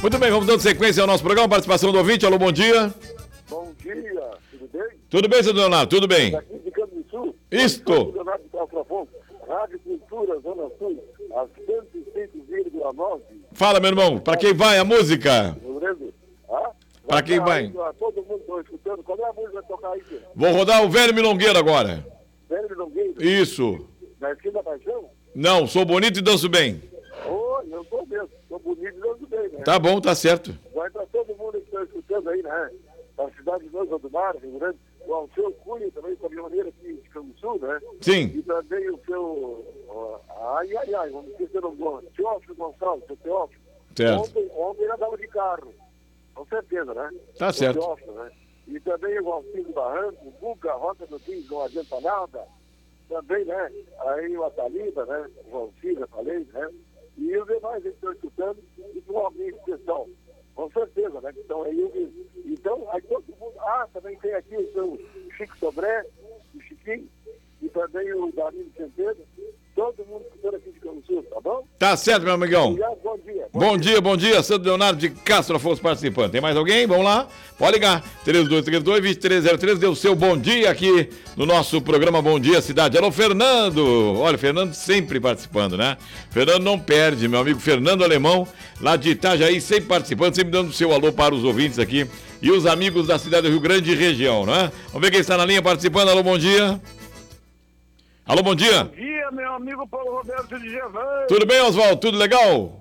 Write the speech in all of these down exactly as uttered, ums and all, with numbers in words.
Muito bem, vamos dando sequência ao nosso programa. Participação do ouvinte. Alô, bom dia. Bom dia, tudo bem? Tudo bem, seu Leonardo? Tudo bem. Daqui de Campo do Sul. Isto. Leonardo Calfrafon, Rádio Cultura Zona Sul, às cento e cinco vírgula nove. Fala, meu irmão. Pra quem vai a música? Beleza? Ah? Pra quem vai? Aí, todo mundo está escutando. Qual é a música que vai tocar aí, filho? Vou rodar o Velho Milongueiro agora. Velho Milongueiro? Isso. Na esquina da Paixão? Não, sou bonito e danço bem. Oh, eu sou mesmo. Sou bonito e danço bem, né? Tá bom, tá certo. Vai pra todo mundo que está escutando aí, né? Da cidade de Noiva do Mar, Rio Grande. O Alceu Cunha também, caminhoneiro aqui de Campo do Sul, né? Sim. E também o seu... ó, ai, ai, ai, vamos esquecer o nome. Teófilo Gonçalves, seu Teófilo. Certo. Ontem, ontem ele andava de carro. Com certeza, né? Tá O certo. Teófilo, né? E também o Alcino Barranco, o Buca, a Rota do Pins, não adianta nada. Também, né? Aí o Atalida, né? O Valcir, já falei, né? E os demais que estão escutando, e com amigo pessoal. Com certeza, né? Então, aí, então, aí todo mundo... Ah, também tem aqui o seu Chico Sobré, o Chiquinho, e também o Danilo Centeno. Todo mundo escutando aqui de Campo do Sul, tá bom? Tá certo, meu amigão. Obrigado, bom dia. Bom dia, bom dia. Santo Leonardo de Castro Afonso participando. Tem mais alguém? Vamos lá. Pode ligar. três dois três dois, dois três zero três. Dê o seu bom dia aqui no nosso programa Bom Dia Cidade. Alô, Fernando. Olha, Fernando sempre participando, né? Fernando não perde, meu amigo Fernando Alemão, lá de Itajaí, sempre participando, sempre dando o seu alô para os ouvintes aqui e os amigos da cidade do Rio Grande e região, né? Vamos ver quem está na linha participando. Alô, bom dia. Alô, bom dia. Bom dia, meu amigo Paulo Roberto de Gervais. Tudo bem, Oswaldo? Tudo legal?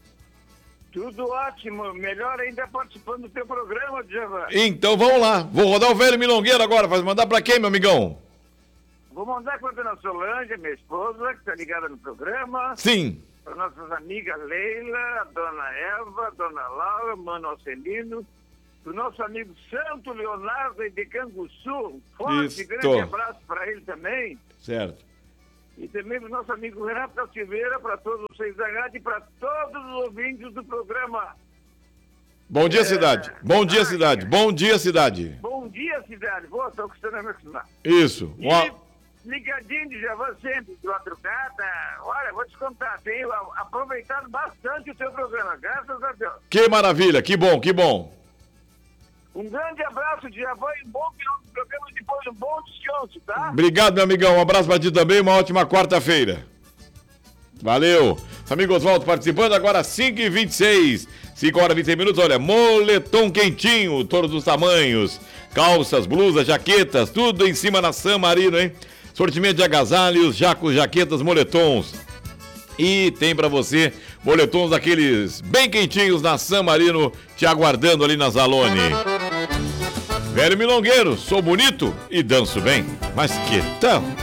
Tudo ótimo. Melhor ainda participando do teu programa, Gervais. Então vamos lá. Vou rodar o Velho Milongueiro agora. Vai mandar pra quem, meu amigão? Vou mandar para a dona Solange, minha esposa, que está ligada no programa. Sim. Para nossas amigas Leila, a dona Eva, a dona Laura, mano Alcelino. Para o nosso amigo Santo Leonardo de Canguçu. Um forte, Isto. grande abraço para ele também. Certo. E também para o nosso amigo Renato da Silveira, para todos vocês da rádio e para todos os ouvintes do programa. Bom dia, É... cidade. Bom dia, Ai, cidade. Bom dia, cidade. Bom dia, cidade. Boa, estou gostando de me acostumar. Isso. E Uma... ligadinho de Javan sempre, de madrugada. Olha, vou te contar, tenho aproveitado bastante o seu programa, graças a Deus. Que maravilha. Que bom, que bom. Um grande abraço de Javan e um bom final do programa e depois um bom descanso, tá? Obrigado, meu amigão. Um abraço pra ti também. Uma ótima quarta-feira. Valeu. Amigo Oswaldo participando agora, cinco e vinte e seis. cinco horas e vinte e seis minutos. Olha, moletom quentinho, todos os tamanhos. Calças, blusas, jaquetas, tudo em cima na San Marino, hein? Sortimento de agasalhos, jacos, jaquetas, moletons. E tem pra você moletons daqueles bem quentinhos na San Marino, te aguardando ali na Zalone. Velho Milongueiro, sou bonito e danço bem. Mas que tal?